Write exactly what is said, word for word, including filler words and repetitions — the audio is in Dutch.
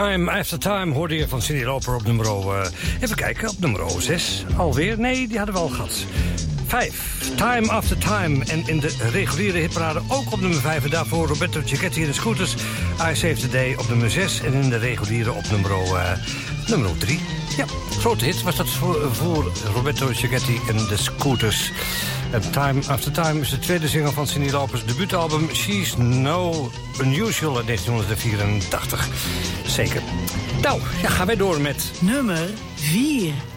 Time After Time hoorde je van Cyndi Lauper op nummer... Uh, even kijken, op nummer zes alweer. Nee, die hadden we al gehad. vijf, Time After Time. En in de reguliere hitparade ook op nummer vijf. En daarvoor Roberto Cicchetti en de Scooters. I Save the Day op nummer zes. En in de reguliere op nummer, uh, nummer drie. Ja, grote hit was dat voor, voor Roberto Cicchetti en de Scooters. En Time After Time is de tweede single van Cyndi Lauper's debuutalbum She's No Unusual uit negentien vierentachtig. Zeker. Nou, ja, gaan wij door met... Nummer vier.